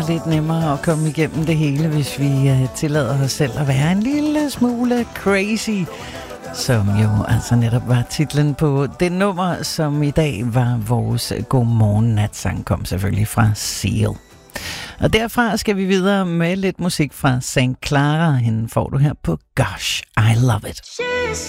Lidt nemmere at komme igennem det hele, hvis vi tillader os selv at være en lille smule crazy, som jo altså netop var titlen på det nummer, som i dag var vores Godmorgen Natsang, kom selvfølgelig fra Seal. Og derfra skal vi videre med lidt musik fra St. Clara. Hende får du her på Gosh, I Love It.